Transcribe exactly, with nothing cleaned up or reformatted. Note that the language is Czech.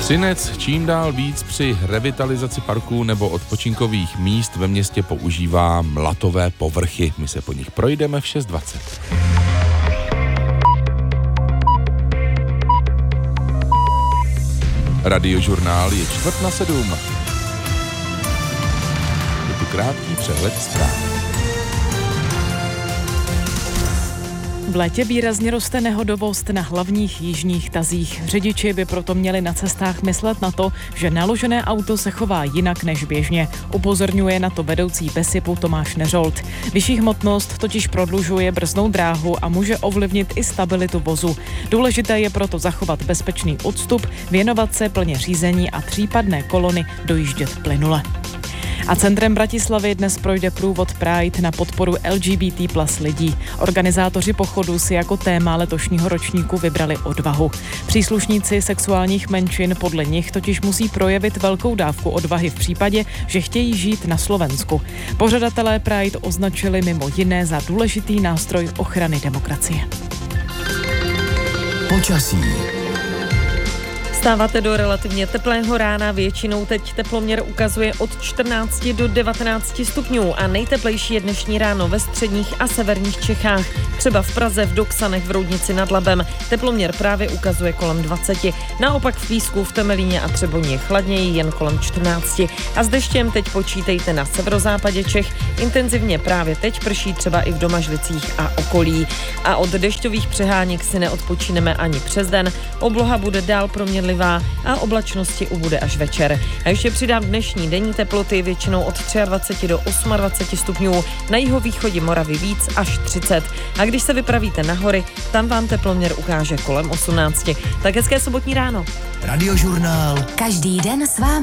Třinec čím dál víc při revitalizaci parků nebo odpočinkových míst ve městě používá mlatové povrchy. My se po nich projdeme v šest dvacet. Radiožurnál je čtvrt na sedm. Je tu krátký přehled zpráv. V létě výrazně roste nehodovost na hlavních jižních tazích. Řidiči by proto měli na cestách myslet na to, že naložené auto se chová jinak než běžně. Upozorňuje na to vedoucí BESIPu Tomáš Neřolt. Vyšší hmotnost totiž prodlužuje brzdnou dráhu a může ovlivnit i stabilitu vozu. Důležité je proto zachovat bezpečný odstup, věnovat se plně řízení a případné kolony dojíždět plynule. A centrem Bratislavy dnes projde průvod Pride na podporu L G B T plus lidí. Organizátoři pochodu si jako téma letošního ročníku vybrali odvahu. Příslušníci sexuálních menšin podle nich totiž musí projevit velkou dávku odvahy v případě, že chtějí žít na Slovensku. Pořadatelé Pride označili mimo jiné za důležitý nástroj ochrany demokracie. Počasí. Vstáváte do relativně teplého rána, většinou teď teploměr ukazuje od čtrnácti do devatenácti stupňů a nejteplejší je dnešní ráno ve středních a severních Čechách. Třeba v Praze, v Doksanech, v Roudnici nad Labem teploměr právě ukazuje kolem dvaceti. Naopak v Písku, v Temelíně a Třeboní je chladněji, jen kolem čtrnácti. A s deštěm teď počítejte na severozápadě Čech. Intenzivně právě teď prší třeba i v Domažlicích a okolí. A od dešťových přeháněk si neodpočineme ani přes den. Obloha bude dál proměnlivá a oblačnosti ubude až večer. A ještě přidám dnešní denní teploty většinou od dvaceti tři do dvaceti osmi stupňů, na jihovýchodě Moravy víc až třicet. A když se vypravíte na hory, tam vám teploměr ukáže kolem osmnácti. Tak hezké sobotní ráno. Radiožurnál. Každý den s vámi.